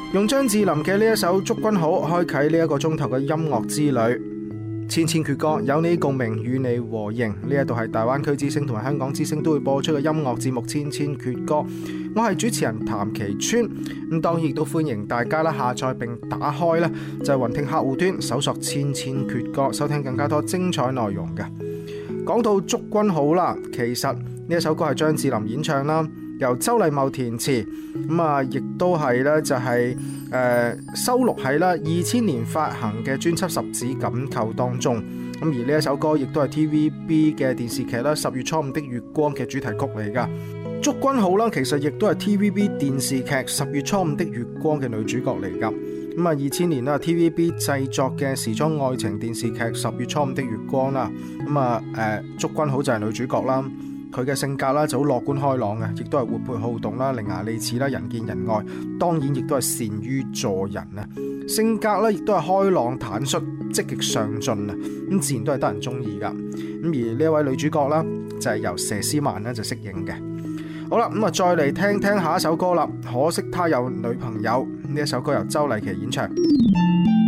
用張智霖嘅呢一首《祝君好》開啟呢一個鐘頭嘅音樂之旅。千千闕歌，有你共鳴，與你和應。呢一度係大灣區之聲同埋香港之聲都會播出嘅音樂節目《千千闕歌》。我係主持人譚其川。咁當然亦都歡迎大家啦下載並打開啦就係雲聽客戶端搜索《千千闕歌》，收聽更加多精彩內容嘅。講到《祝君好》啦，其實呢一首歌係張智霖演唱啦，由周禮茂填詞，亦都係咧就係收錄喺啦2000年發行嘅專輯《十指緊扣》當中。而呢一首歌亦都係 TVB 嘅電視劇啦《10月初5的月光》嘅主題曲嚟噶。祝君好啦，其實亦都係 TVB 電視劇《10月初5的月光》嘅女主角嚟噶。2000年啦 TVB 製作嘅時裝愛情電視劇《10月初5的月光》啦。祝君好就係女主角啦。佢嘅性格啦就好樂觀開朗嘅，亦都係活潑好動啦、伶牙俐齒啦、人見人愛，當然亦都係善於助人啊。性格咧亦都係開朗坦率、積極上進啊，咁自然都係得人中意噶。咁而呢一位女主角啦，就係由佘詩曼咧就飾演嘅。好啦，再嚟聽聽下一首歌啦。可惜他有女朋友，呢一首歌由周麗淇演唱。